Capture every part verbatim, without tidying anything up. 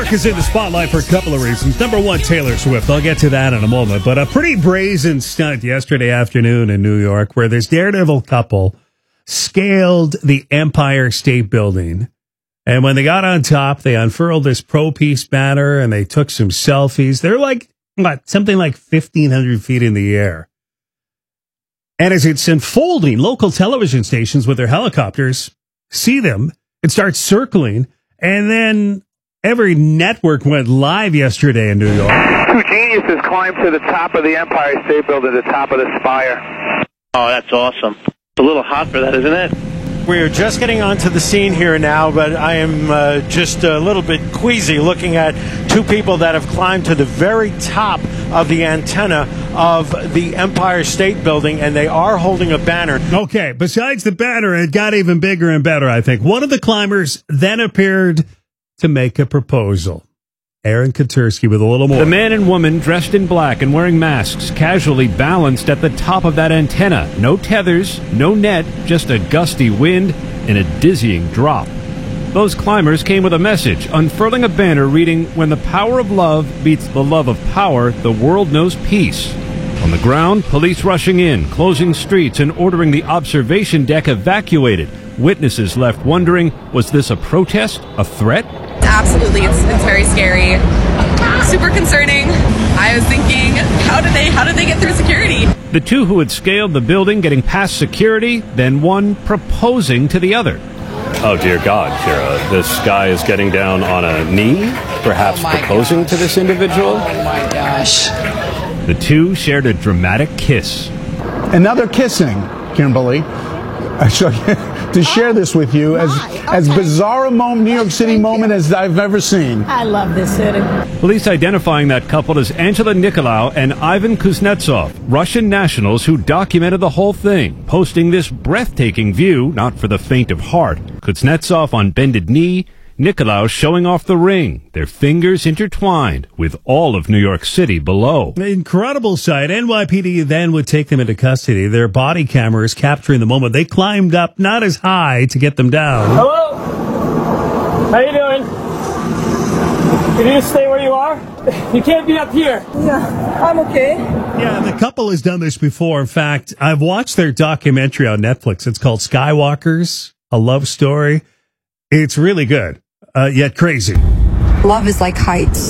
York is in the spotlight for a couple of reasons. Number one, Taylor Swift. I'll get to that in a moment. But a pretty brazen stunt yesterday afternoon in New York where this daredevil couple scaled the Empire State Building. And when they got on top, they unfurled this pro-peace banner and they took some selfies. They're like, what, something like fifteen hundred feet in the air. And as it's unfolding, local television stations with their helicopters see them and start circling. And then every network went live yesterday in New York. Two geniuses climbed to the top of the Empire State Building, the top of the spire. Oh, that's awesome. It's a little hot for that, isn't it? We're just getting onto the scene here now, but I am uh, just a little bit queasy looking at two people that have climbed to the very top of the antenna of the Empire State Building, and they are holding a banner. Okay, besides the banner, it got even bigger and better, I think. One of the climbers then appeared to make a proposal. Aaron Katersky with a little more. The man and woman dressed in black and wearing masks casually balanced at the top of that antenna. No tethers, no net, just a gusty wind and a dizzying drop. Those climbers came with a message, unfurling a banner reading, "When the power of love beats the love of power, the world knows peace." On the ground, police rushing in, closing streets and ordering the observation deck evacuated. Witnesses left wondering, was this a protest, a threat? Absolutely, it's, it's very scary, super concerning. I was thinking, how did they how did they get through security? The two who had scaled the building getting past security, then one proposing to the other. Oh, dear God, Kira. This guy is getting down on a knee, perhaps oh proposing gosh. to this individual. Oh, my gosh. The two shared a dramatic kiss. Another kissing, Kimberly. So, to share this with you as okay. as bizarre a moment, New York City Thank moment you. as I've ever seen. I love this city. Police identifying that couple as Angela Nikolaou and Ivan Kuznetsov, Russian nationals who documented the whole thing, posting this breathtaking view, not for the faint of heart. Kuznetsov on bended knee, Nikolaou showing off the ring, their fingers intertwined with all of New York City below. Incredible sight. N Y P D then would take them into custody. Their body cameras capturing the moment. They climbed up not as high to get them down. Hello? How you doing? Can you just stay where you are? You can't be up here. Yeah, I'm okay. Yeah, the couple has done this before. In fact, I've watched their documentary on Netflix. It's called Skywalkers, a love story. It's really good. Uh, yet crazy. Love is like heights.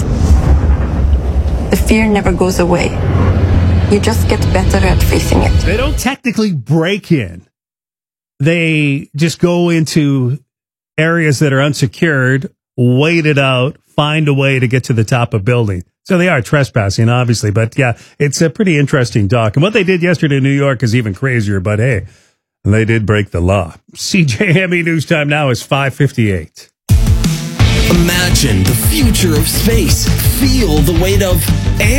The fear never goes away. You just get better at facing it. They don't technically break in. They just go into areas that are unsecured, wait it out, find a way to get to the top of building. So they are trespassing, obviously. But yeah, it's a pretty interesting doc. And what they did yesterday in New York is even crazier. But hey, they did break the law. C J M E News Time now is five fifty-eight. Imagine the future of space. Feel the weight of air.